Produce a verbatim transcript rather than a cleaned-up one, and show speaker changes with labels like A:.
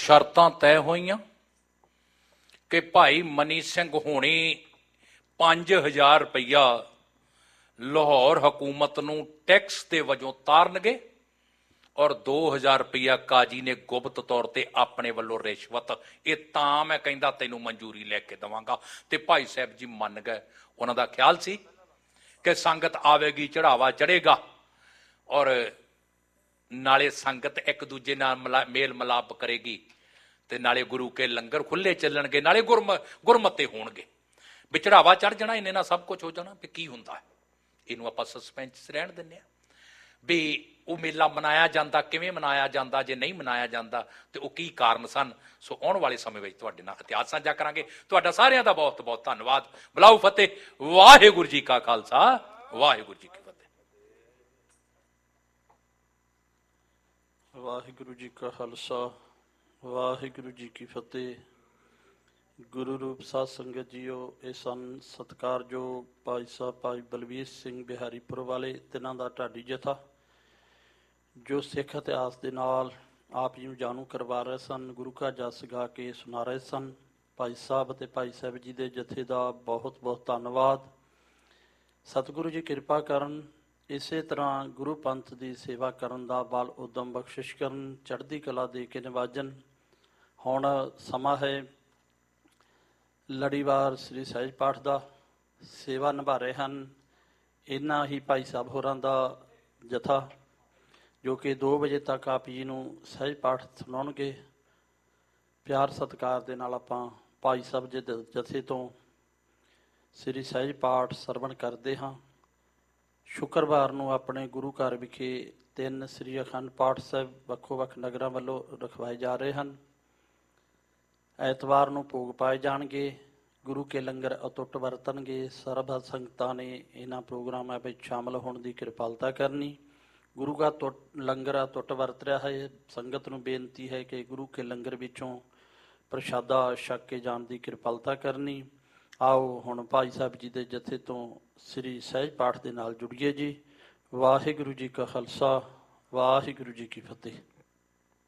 A: शर्तां तय होईयां कि भाई मनी सिंह होनी पांच हज़ार रुपया लाहौर हुकूमत नूं टैक्स के वजों तारनगे और दो हज़ार रुपया काजी ने गुप्त तौर पर अपने वालों रिश्वत, ये तां मैं कहंदा तैनूं मंजूरी लैके देवांगा। ते भाई साहब जी मन गए। उन्हां दा ख्याल सी कि संगत आवेगी, चढ़ावा चढ़ेगा और नाले संगत एक दूजे नाल मिला मेल मिलाप करेगी ते नाले गुरु के लंगर खुले चलणगे, नाले गुरम गुरमते होणगे। भी चढ़ावा चढ़ जाना, इन्ने नाल सब कुछ हो जाना। भी की हुंदा है, इनू आपां सस्पेंस रहण दिंदे आ भी वो मेला मनाया जाता, किवें मनाया जाता, जे नहीं मनाया जाता तो वो की कारण सन। सो आने वाले समय में तुहाडे नाल इतिहास साझा करांगे। तुहाडा सारिआं दा बहुत बहुत धन्नवाद। बुलाओ फतेह। वाहिगुरू जी का खालसा, वाहिगुरू जी की फतेह।
B: वाहिगुरू जी का खालसा, वाहिगुरू जी की फतेह। गुरु रूप साध संगत जीओ, ये सन सत्कारयोग भाई साहब भाई बलवीर सिंह बिहारीपुर वाले, तिन्हां दा ढाडी जथा जो सिख इतिहास के नाल आप जी जाणू करवा रहे सन, गुरु का जस गा के सुना रहे सन। भाई साहब ते भाई साहब जी के जथे का बहुत बहुत धन्नवाद। सतगुरु जी कृपा करन, इसे तरह गुरु पंथ की सेवा करन दा बल उदम बख्शिश करन, चढ़ती कला दे के निवाजन। हुण समा है लड़ीवार श्री सहज पाठ का, सेवा निभा रहे हैं इन्हां ही भाई साहब होरां दा जथा जो कि दो बजे तक आप जी नूं सहज पाठ सुणाउणगे। प्यार सत्कार दे नाल आपां भाई साहब जी दे जथे तो श्री सहज पाठ सरवण करते हाँ। शुक्रवार नूं अपने गुरु घर विखे तीन श्री अखंड पाठ साहब वक्खो वक्ख नगरां वल्लों रखवाए जा रहे हैं। ਐਤਵਾਰ ਨੂੰ ਭੋਗ ਪਾਏ ਜਾਣਗੇ। ਗੁਰੂ ਕੇ ਲੰਗਰ ਅਟੁੱਟ ਵਰਤਣਗੇ। ਸਰਬ ਸੰਗਤਾਂ ਨੇ ਇਹਨਾਂ ਪ੍ਰੋਗਰਾਮਾਂ ਵਿੱਚ ਸ਼ਾਮਲ ਹੋਣ ਦੀ ਕਿਰਪਾਲਤਾ ਕਰਨੀ। ਗੁਰੂ ਦਾ ਟੁੱਟ ਲੰਗਰ ਅਟੁੱਟ ਵਰਤ ਰਿਹਾ ਹੈ। ਸੰਗਤ ਨੂੰ ਬੇਨਤੀ ਹੈ ਕਿ ਗੁਰੂ ਕੇ ਲੰਗਰ ਵਿੱਚੋਂ ਪ੍ਰਸ਼ਾਦਾ ਛਕ ਕੇ ਜਾਣ ਦੀ ਕਿਰਪਾਲਤਾ ਕਰਨੀ। ਆਓ ਹੁਣ ਭਾਈ ਸਾਹਿਬ ਜੀ ਦੇ ਜਥੇ ਤੋਂ ਸ੍ਰੀ ਸਹਿਜ ਪਾਠ ਦੇ ਨਾਲ ਜੁੜੀਏ ਜੀ। ਵਾਹਿਗੁਰੂ ਜੀ ਕਾ ਖਾਲਸਾ, ਵਾਹਿਗੁਰੂ ਜੀ ਕੀ ਫਤਿਹ।